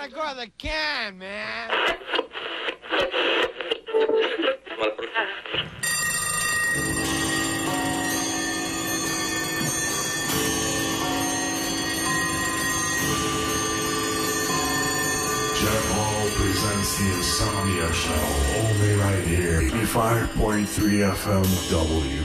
let go of the can, man. Jeff Hall presents The Insomnia Show, only right here. 85.3 FM